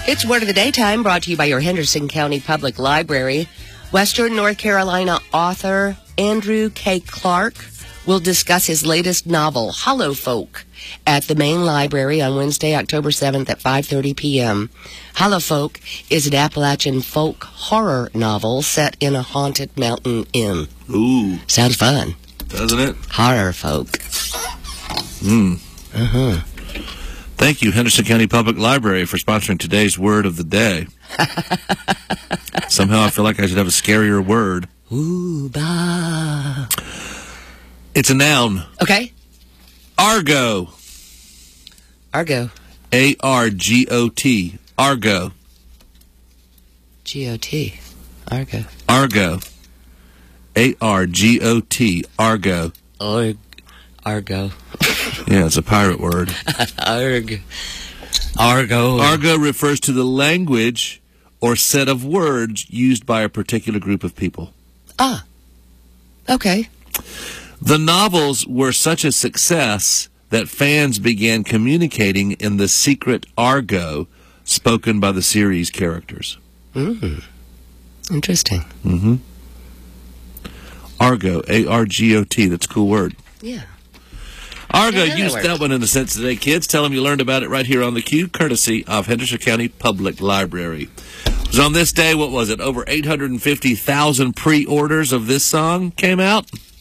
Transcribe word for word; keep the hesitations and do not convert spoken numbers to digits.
It's Word of the Daytime, brought to you by your Henderson County Public Library. Western North Carolina author Andrew K. Clark will discuss his latest novel, Hollow Folk, at the main library on Wednesday, October seventh at five thirty p.m. Hollow Folk is an Appalachian folk horror novel set in a haunted mountain inn. Ooh. Sounds fun. Doesn't it? Horror folk. Hmm. Uh-huh. Thank you, Henderson County Public Library, for sponsoring today's Word of the Day. Somehow I feel like I should have a scarier word. Ooh, bah. It's a noun. Okay. Argo. Argo. A R G O T. Argo. G O T. Argo. Argo. A R G O T. Argo. Arg. Argo. Yeah, it's a pirate word. Arg. Argo. Argo refers to the language or set of words used by a particular group of people. Ah. Okay. The novels were such a success that fans began communicating in the secret argo spoken by the series characters. Mm. Interesting. Mm-hmm. Argo, A R G O T. That's a cool word. Yeah. Argo, Yeah, use that that one in a sense today, kids. Tell them you learned about it right here on the Q, courtesy of Henderson County Public Library. It was on this day, what was it, over eight hundred fifty thousand pre-orders of this song came out?